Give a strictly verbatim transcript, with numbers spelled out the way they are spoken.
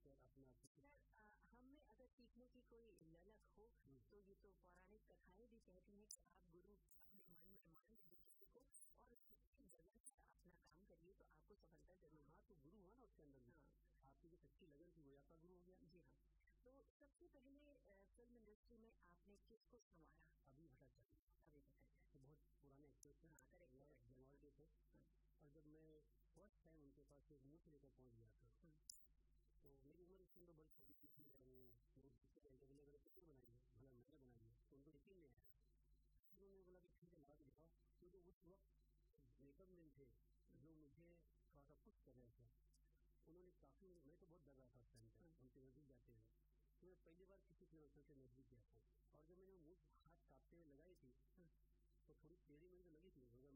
कर अपना सर हम में अगर सीखने की कोई ललक हो तो ये तो पौराणिक कथाएं भी कहती हैं कि आप गुरु अपने मन में मान लीजिए किसी को और लगन से अपना काम करिए तो आपको सफलता जरूर। हाँ तो गुरु हुआ ना उसके अंदर में, आपकी जो सच्ची लगन थी वो आपका गुरु हो गया। जी हाँ। तो सबसे पहले फिल्म इंडस्ट्री में आपने किसको संवारा? अभी भट्टाचार्य। अभी भट्टाचार्य तो बहुत पुराने एक्टर थे, जवाल के थे। और जब मैं फर्स्ट टाइम उनके पास एक मूर्ति लेकर पहुंच गया था तो मेरी उम्र उसके अंदर बड़ी छोटी थी और वो अगर पिक्चर बनाई है भला मैंने बनाई है तो उनको यकीन नहीं आया। उन्होंने बोला कि ठीक है ला के दिखाओ, क्योंकि उस वक्त मेकअप मैन थे जो मुझे थोड़ा सा पुश कर रहे थे। उन्होंने काफ़ी, मैं तो बहुत डर रहा था उस टाइम पर उनके नजदीक जाते हुए। तो मैं पहली बार किसी फिल्म के नजदीक गया था और जब मैंने मुझ हाथ कांपते हुए लगाई थी तो थोड़ी देरी मुझे लगी थी, मगर